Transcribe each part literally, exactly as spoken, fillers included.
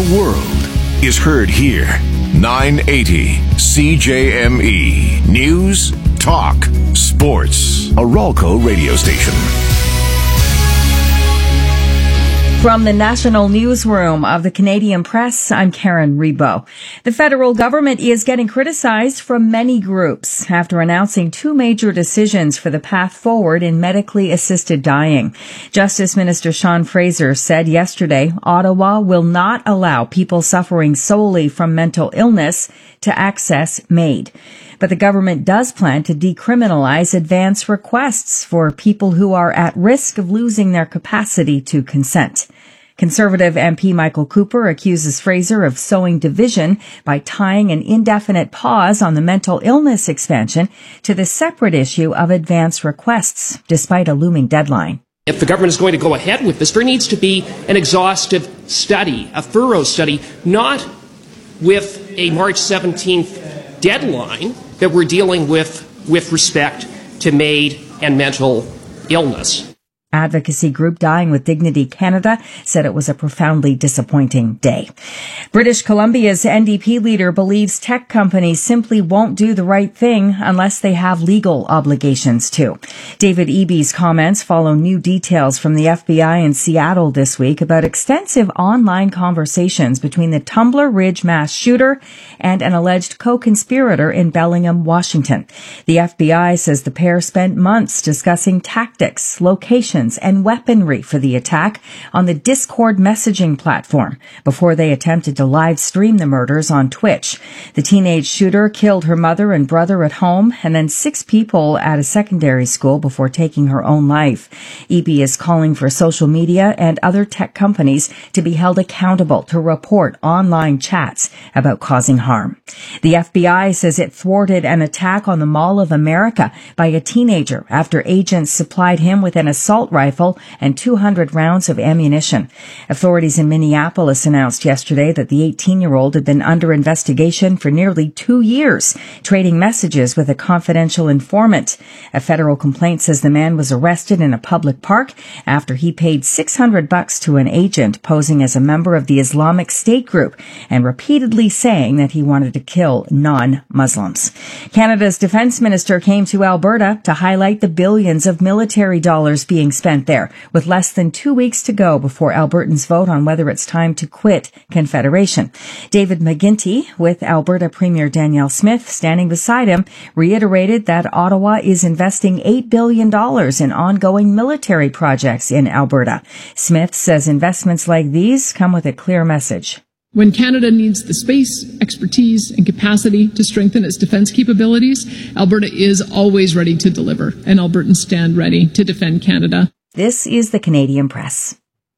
The world is heard here. nine eighty C J M E. News, talk, sports. A Ralco radio station. From the National Newsroom of the Canadian Press, I'm Karen Rebo. The federal government is getting criticized from many groups after announcing two major decisions for the path forward in medically assisted dying. Justice Minister Sean Fraser said yesterday Ottawa will not allow people suffering solely from mental illness to access MAID. But the government does plan to decriminalize advance requests for people who are at risk of losing their capacity to consent. Conservative M P Michael Cooper accuses Fraser of sowing division by tying an indefinite pause on the mental illness expansion to the separate issue of advance requests, despite a looming deadline. If the government is going to go ahead with this, there needs to be an exhaustive study, a thorough study, not with a March seventeenth deadline that we're dealing with with respect to MAID and mental illness. Advocacy group Dying with Dignity Canada said it was a profoundly disappointing day. British Columbia's N D P leader believes tech companies simply won't do the right thing unless they have legal obligations to. David Eby's comments follow new details from the F B I in Seattle this week about extensive online conversations between the Tumbler Ridge mass shooter and an alleged co-conspirator in Bellingham, Washington. The F B I says the pair spent months discussing tactics, locations, and weaponry for the attack on the Discord messaging platform before they attempted to live stream the murders on Twitch. The teenage shooter killed her mother and brother at home and then six people at a secondary school before taking her own life. Eby is calling for social media and other tech companies to be held accountable to report online chats about causing harm. The F B I says it thwarted an attack on the Mall of America by a teenager after agents supplied him with an assault rifle and two hundred rounds of ammunition. Authorities in Minneapolis announced yesterday that the eighteen-year-old had been under investigation for nearly two years, trading messages with a confidential informant. A federal complaint says the man was arrested in a public park after he paid six hundred bucks to an agent posing as a member of the Islamic State group and repeatedly saying that he wanted to kill non-Muslims. Canada's defense minister came to Alberta to highlight the billions of military dollars being spent there, with less than two weeks to go before Albertans vote on whether it's time to quit Confederation. David McGuinty, with Alberta Premier Danielle Smith standing beside him, reiterated that Ottawa is investing eight billion dollars in ongoing military projects in Alberta. Smith says investments like these come with a clear message. When Canada needs the space, expertise, and capacity to strengthen its defense capabilities, Alberta is always ready to deliver, and Albertans stand ready to defend Canada. This is the Canadian Press.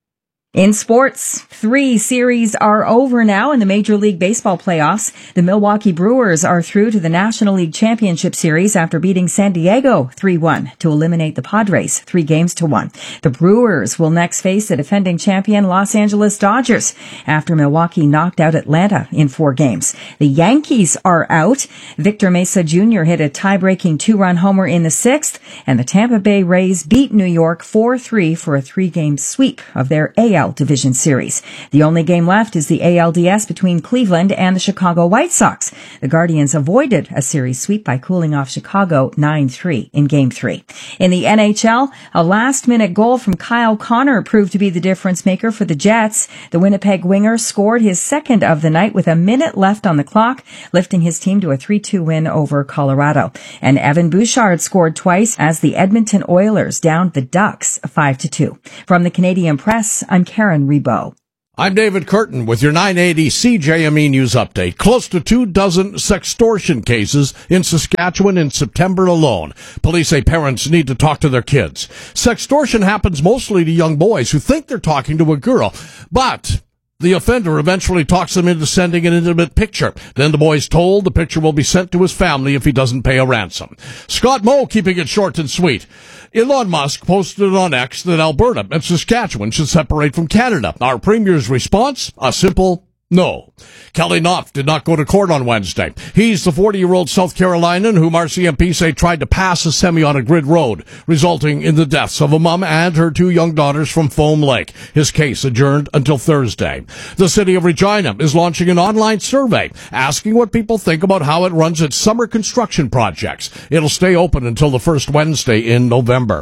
In sports, three series are over now in the Major League Baseball playoffs. The Milwaukee Brewers are through to the National League Championship Series after beating San Diego three one to eliminate the Padres three games to one. The Brewers will next face the defending champion Los Angeles Dodgers after Milwaukee knocked out Atlanta in four games. The Yankees are out. Victor Mesa Junior hit a tie-breaking two-run homer in the sixth, and the Tampa Bay Rays beat New York four three for a three-game sweep of their A L Division Series. The only game left is the A L D S between Cleveland and the Chicago White Sox. The Guardians avoided a series sweep by cooling off Chicago nine three in Game three. In the N H L, a last-minute goal from Kyle Connor proved to be the difference maker for the Jets. The Winnipeg winger scored his second of the night with a minute left on the clock, lifting his team to a three two win over Colorado. And Evan Bouchard scored twice as the Edmonton Oilers downed the Ducks five to two. From the Canadian Press, I'm Karen Rebo. I'm David Curtin with your nine eighty C J M E News Update. Close to two dozen sextortion cases in Saskatchewan in September alone. Police say parents need to talk to their kids. Sextortion happens mostly to young boys who think they're talking to a girl, but the offender eventually talks them into sending an intimate picture. Then the boy is told the picture will be sent to his family if he doesn't pay a ransom. Scott Moe keeping it short and sweet. Elon Musk posted on X that Alberta and Saskatchewan should separate from Canada. Our premier's response? A simple No. Kelly Knopf did not go to court on Wednesday. He's the forty-year-old South Carolinian whom R C M P say tried to pass a semi on a grid road, resulting in the deaths of a mom and her two young daughters from Foam Lake. His case adjourned until Thursday. The city of Regina is launching an online survey asking what people think about how it runs its summer construction projects. It'll stay open until the first Wednesday in November.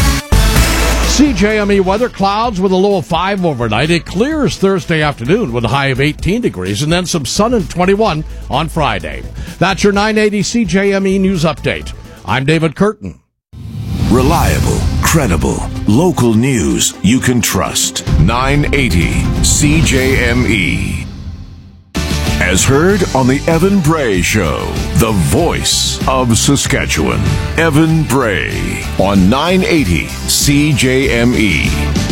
C J M E weather, clouds with a low of five overnight. It clears Thursday afternoon with a high of eighteen degrees and then some sun and twenty-one on Friday. That's your nine eighty C J M E News Update. I'm David Curtin. Reliable, credible, local news you can trust. nine eighty C J M E. As heard on the Evan Bray Show, the voice of Saskatchewan. Evan Bray on nine eighty C J M E.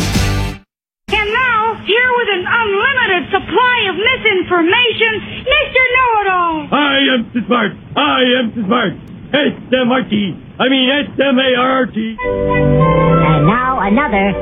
And now, here with an unlimited supply of misinformation, Mister Know-It-All. I am so smart. I am so smart. S M R T. I mean S M A R R T. And now another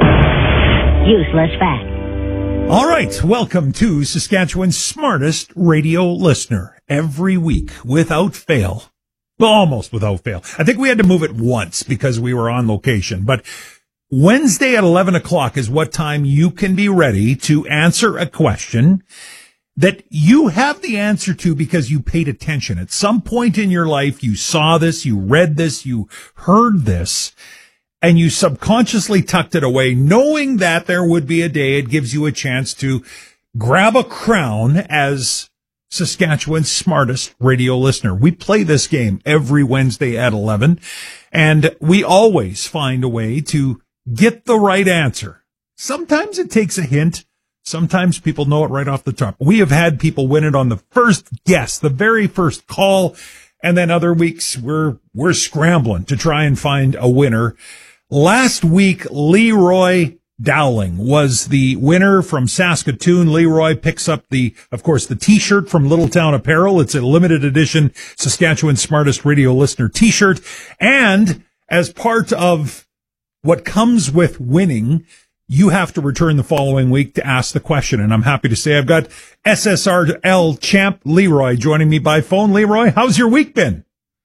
useless fact. All right, welcome to Saskatchewan's smartest radio listener. Every week, without fail. Well, almost without fail. I think we had to move it once because we were on location. But Wednesday at eleven o'clock is what time you can be ready to answer a question that you have the answer to because you paid attention. At some point in your life, you saw this, you read this, you heard this, and you subconsciously tucked it away, knowing that there would be a day it gives you a chance to grab a crown as Saskatchewan's smartest radio listener. We play this game every Wednesday at eleven, and we always find a way to get the right answer. Sometimes it takes a hint. Sometimes people know it right off the top. We have had people win it on the first guess, the very first call, and then other weeks we're we're scrambling to try and find a winner. Last week, Leroy Dowling was the winner from Saskatoon. Leroy picks up the, of course, the t-shirt from Littletown Apparel. It's a limited edition Saskatchewan's Smartest Radio Listener t-shirt. And as part of what comes with winning, you have to return the following week to ask the question. And I'm happy to say I've got S S R L champ Leroy joining me by phone. Leroy, how's your week been?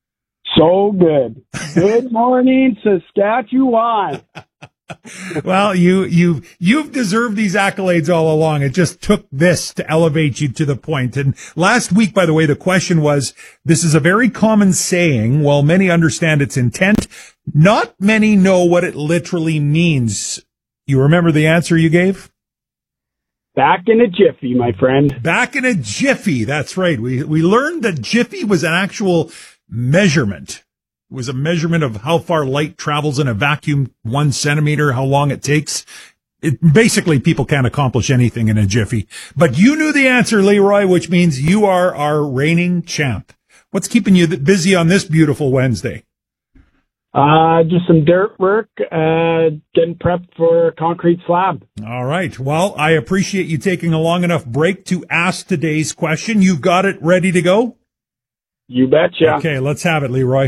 So good. Good morning, Saskatchewan. Well, you, you, you've deserved these accolades all along. It just took this to elevate you to the point. And last week, by the way, the question was, this is a very common saying. While many understand its intent, not many know what it literally means. You remember the answer you gave? Back in a jiffy, my friend. Back in a jiffy. That's right. We, we learned that jiffy was an actual measurement. It was a measurement of how far light travels in a vacuum, one centimeter, how long it takes. It, basically, people can't accomplish anything in a jiffy. But you knew the answer, Leroy, which means you are our reigning champ. What's keeping you busy on this beautiful Wednesday? Uh, just some dirt work, uh, getting prepped for a concrete slab. All right. Well, I appreciate you taking a long enough break to ask today's question. You've got it ready to go? You betcha. Okay, let's have it, Leroy.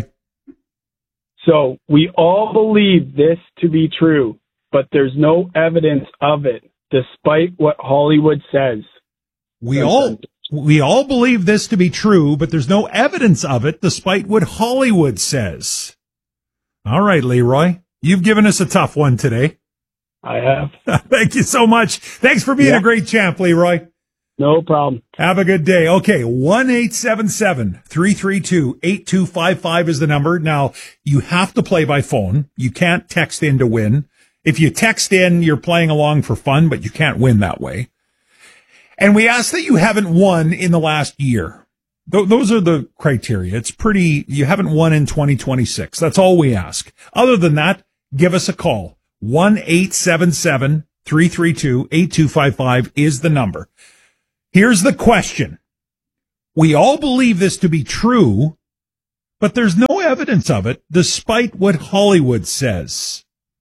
So, we all believe this to be true, but there's no evidence of it, despite what Hollywood says. We all, we all believe this to be true, but there's no evidence of it, despite what Hollywood says. All right, Leroy, you've given us a tough one today. I have. Thank you so much. Thanks for being yeah. a great champ, Leroy. No problem. Have a good day. Okay, one eight seven seven, three three two, eight two five five is the number. Now, you have to play by phone. You can't text in to win. If you text in, you're playing along for fun, but you can't win that way. And we ask that you haven't won in the last year. Th- those are the criteria. It's pretty, you haven't won in twenty twenty-six. That's all we ask. Other than that, give us a call. one eight seven seven, three three two, eight two five five is the number. Here's the question. We all believe this to be true, but there's no evidence of it, despite what Hollywood says.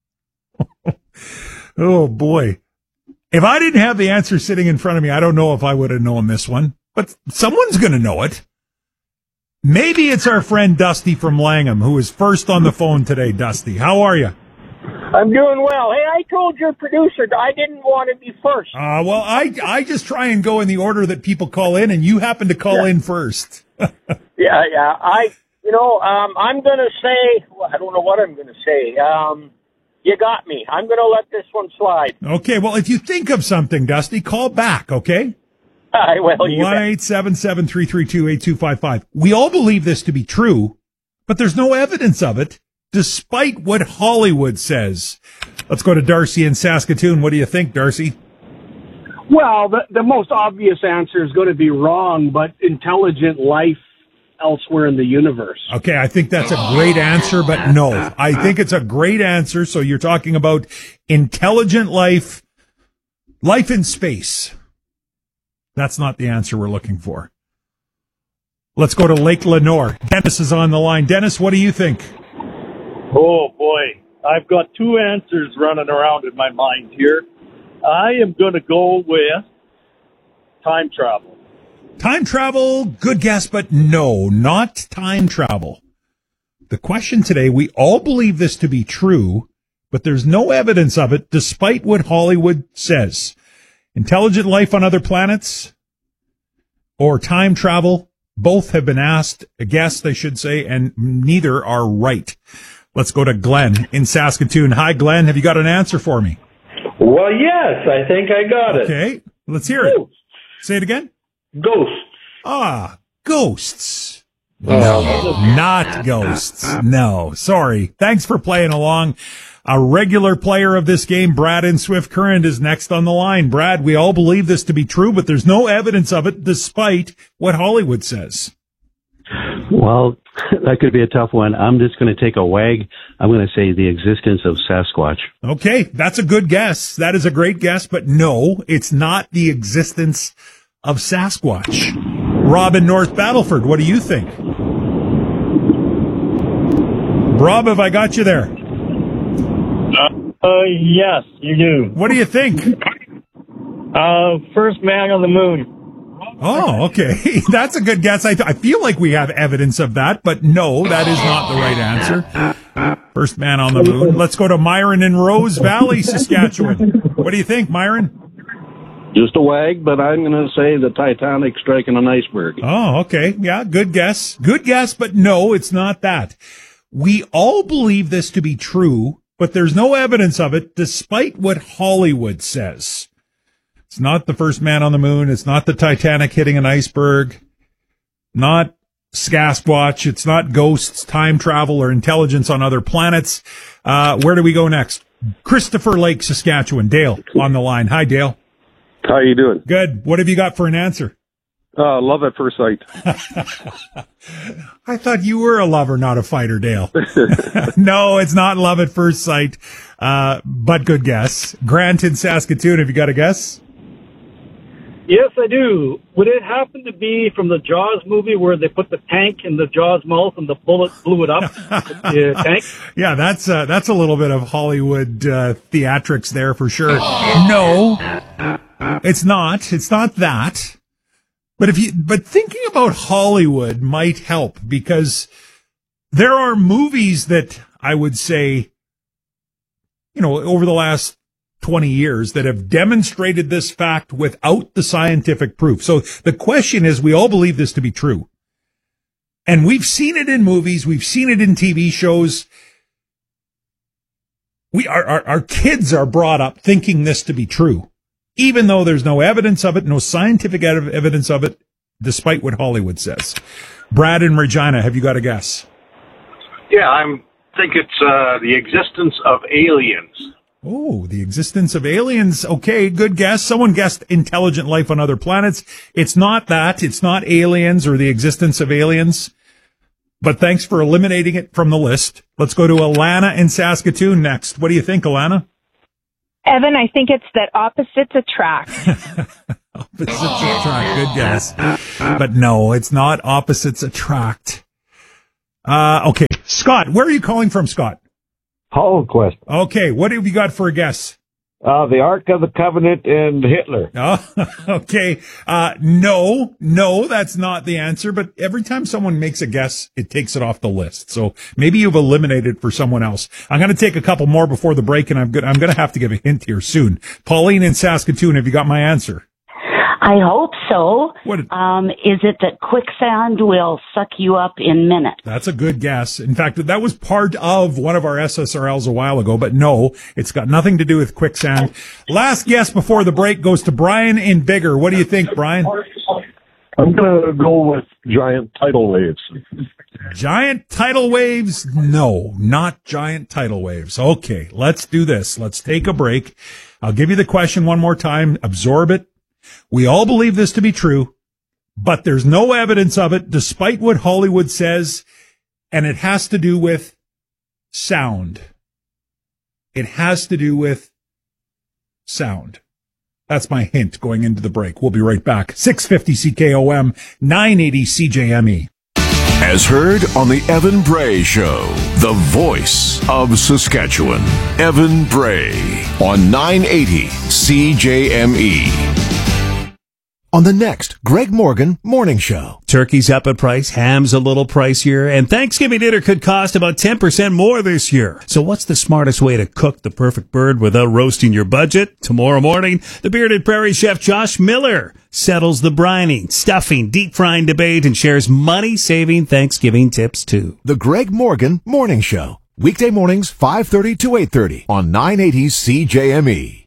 Oh, boy. If I didn't have the answer sitting in front of me, I don't know if I would have known this one, but someone's going to know it. Maybe it's our friend Dusty from Langham, who is first on the phone today. Dusty, how are you? I'm doing well. Hey, I told your producer I didn't want to be first. Uh, well, I, I just try and go in the order that people call in, and you happen to call yeah. in first. yeah, yeah. I, you know, um, I'm going to say, well, I don't know what I'm going to say. Um, you got me. I'm going to let this one slide. Okay, well, if you think of something, Dusty, call back, okay? I will. You one eight seven seven, three three two, eight two five five. We all believe this to be true, but there's no evidence of it, despite what Hollywood says. Let's go to Darcy in Saskatoon. What do you think, Darcy? Well, the, the most obvious answer is going to be wrong, but intelligent life elsewhere in the universe. Okay, I think that's a great answer, but no. I think it's a great answer. So you're talking about intelligent life, life in space. That's not the answer we're looking for. Let's go to Lake Lenore. Dennis is on the line. Dennis, what do you think? Oh, boy. I've got two answers running around in my mind here. I am going to go with time travel. Time travel, good guess, but no, not time travel. The question today, we all believe this to be true, but there's no evidence of it, despite what Hollywood says. Intelligent life on other planets or time travel, both have been asked, guessed, I should say, and neither are right. Let's go to Glenn in Saskatoon. Hi, Glenn. Have you got an answer for me? Well, yes, I think I got it. Okay, let's hear it. Say it again. Ghosts. Ah, ghosts. No, not ghosts. No, sorry. Thanks for playing along. A regular player of this game, Brad in Swift Current, is next on the line. Brad, we all believe this to be true, but there's no evidence of it despite what Hollywood says. Well, that could be a tough one. I'm just going to take a wag. I'm going to say the existence of Sasquatch. Okay, that's a good guess. That is a great guess, but no, it's not the existence of Sasquatch. Rob in North Battleford, what do you think? Rob, have I got you there? Uh, yes, you do. What do you think? Uh, first man on the moon. Oh, okay. That's a good guess. I, th- I feel like we have evidence of that, but no, that is not the right answer. First man on the moon. Let's go to Myron in Rose Valley, Saskatchewan. What do you think, Myron? Just a wag, but I'm going to say the Titanic striking an iceberg. Oh, okay. Yeah, good guess. Good guess, but no, it's not that. We all believe this to be true, but there's no evidence of it, despite what Hollywood says. It's not the first man on the moon. It's not the Titanic hitting an iceberg. Not Sasquatch. It's not ghosts, time travel, or intelligence on other planets. Uh, where do we go next? Christopher Lake, Saskatchewan. Dale on the line. Hi, Dale. How you doing? Good. What have you got for an answer? Uh, love at first sight. I thought you were a lover, not a fighter, Dale. No, it's not love at first sight, uh, but good guess. Grant in Saskatoon, have you got a guess? Yes, I do. Would it happen to be from the Jaws movie where they put the tank in the Jaws mouth and the bullet blew it up? The tank? Yeah, that's uh, that's a little bit of Hollywood uh, theatrics there for sure. No, it's not. It's not that. But if you, but thinking about Hollywood might help, because there are movies that I would say, you know, over the last twenty years that have demonstrated this fact without the scientific proof. So the question is, we all believe this to be true. And we've seen it in movies. We've seen it in T V shows. We our, our, our kids are brought up thinking this to be true, even though there's no evidence of it, no scientific ev- evidence of it, despite what Hollywood says. Brad in Regina, have you got a guess? Yeah, I think it's uh, the existence of aliens. Oh, the existence of aliens. Okay, good guess. Someone guessed intelligent life on other planets. It's not that. It's not aliens or the existence of aliens. But thanks for eliminating it from the list. Let's go to Alana in Saskatoon next. What do you think, Alana? Evan, I think it's that opposites attract. Opposites attract. Good guess. But no, it's not opposites attract. Uh, okay. Scott, where are you calling from, Scott? Holoquest. Okay, what have you got for a guess? Uh, the Ark of the Covenant and Hitler. Oh, okay. Uh, no, no, that's not the answer. But every time someone makes a guess, it takes it off the list. So maybe you've eliminated for someone else. I'm going to take a couple more before the break, and I'm going I'm going to have to give a hint here soon. Pauline in Saskatoon, have you got my answer? I hope so. What? Um, is it that quicksand will suck you up in minutes? That's a good guess. In fact, that was part of one of our S S R Ls a while ago, but no, it's got nothing to do with quicksand. Last guess before the break goes to Brian in Bigger. What do you think, Brian? I'm going to go with giant tidal waves. Giant tidal waves? No, not giant tidal waves. Okay, let's do this. Let's take a break. I'll give you the question one more time. Absorb it. We all believe this to be true, but there's no evidence of it, despite what Hollywood says, and it has to do with sound. It has to do with sound. That's my hint going into the break. We'll be right back. six fifty C K O M, nine eighty C J M E. As heard on the Evan Bray Show, the voice of Saskatchewan. Evan Bray on nine eighty C J M E. On the next Greg Morgan Morning Show. Turkey's up in price, ham's a little pricier, and Thanksgiving dinner could cost about ten percent more this year. So what's the smartest way to cook the perfect bird without roasting your budget? Tomorrow morning, the bearded prairie chef Josh Miller settles the brining, stuffing, deep frying debate and shares money-saving Thanksgiving tips too. The Greg Morgan Morning Show. Weekday mornings, five thirty to eight thirty on nine eighty C J M E.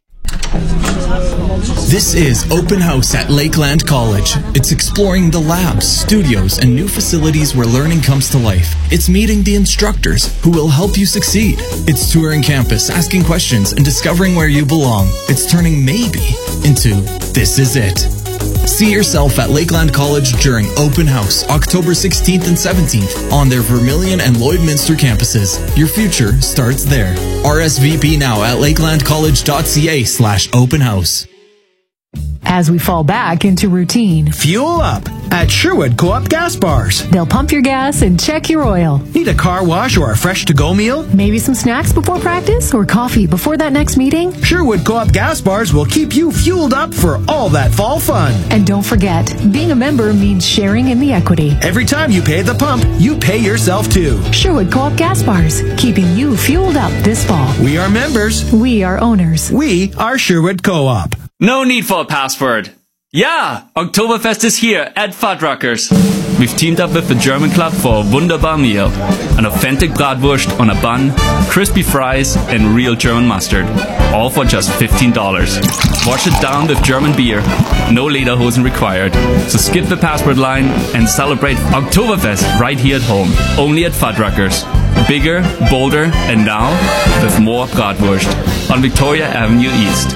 This is Open House at Lakeland College. It's exploring the labs, studios, and new facilities where learning comes to life. It's meeting the instructors who will help you succeed. It's touring campus, asking questions, and discovering where you belong. It's turning maybe into this is it. See yourself at Lakeland College during Open House, October sixteenth and seventeenth on their Vermilion and Lloydminster campuses. Your future starts there. R S V P now at lakelandcollege.ca slash open house. As we fall back into routine, fuel up at Sherwood Co-op Gas Bars. They'll pump your gas and check your oil. Need a car wash or a fresh to-go meal? Maybe some snacks before practice or coffee before that next meeting? Sherwood Co-op Gas Bars will keep you fueled up for all that fall fun. And don't forget, being a member means sharing in the equity. Every time you pay at the pump, you pay yourself too. Sherwood Co-op Gas Bars, keeping you fueled up this fall. We are members. We are owners. We are Sherwood Co-op. No need for a password. Yeah, Oktoberfest is here at Fuddruckers. We've teamed up with the German Club for a wunderbar meal. An authentic bratwurst on a bun, crispy fries, and real German mustard. All for just fifteen dollars. Wash it down with German beer. No lederhosen required. So skip the password line and celebrate Oktoberfest right here at home. Only at Fuddruckers. Bigger, bolder, and now with more bratwurst on Victoria Avenue East.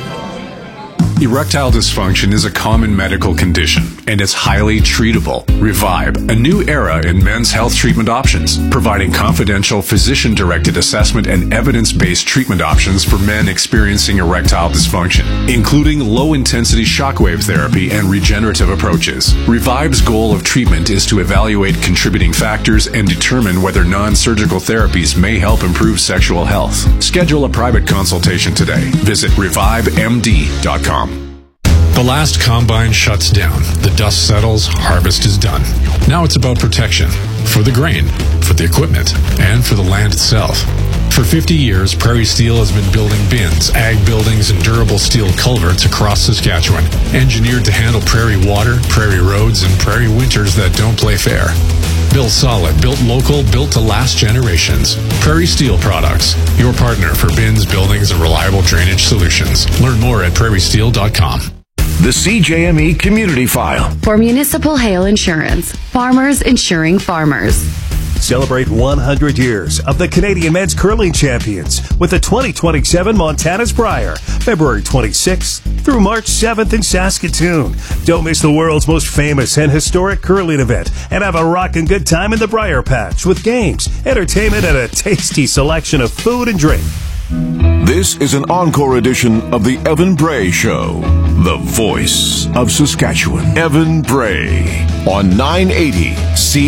Erectile dysfunction is a common medical condition, and it's highly treatable. Revive, a new era in men's health treatment options, providing confidential physician-directed assessment and evidence-based treatment options for men experiencing erectile dysfunction, including low-intensity shockwave therapy and regenerative approaches. Revive's goal of treatment is to evaluate contributing factors and determine whether non-surgical therapies may help improve sexual health. Schedule a private consultation today. Visit revive m d dot com. The last combine shuts down, the dust settles, harvest is done. Now it's about protection, for the grain, for the equipment, and for the land itself. For fifty years, Prairie Steel has been building bins, ag buildings, and durable steel culverts across Saskatchewan, engineered to handle prairie water, prairie roads, and prairie winters that don't play fair. Built solid, built local, built to last generations. Prairie Steel Products, your partner for bins, buildings, and reliable drainage solutions. Learn more at prairie steel dot com. The C J M E Community File. For Municipal Hail Insurance, farmers insuring farmers. Celebrate one hundred years of the Canadian Men's Curling Champions with the twenty twenty-seven Montana's Briar, February twenty-sixth through March seventh in Saskatoon. Don't miss the world's most famous and historic curling event and have a rockin' good time in the Briar Patch with games, entertainment, and a tasty selection of food and drink. This is an encore edition of the Evan Bray Show, the voice of Saskatchewan. Evan Bray on nine eighty C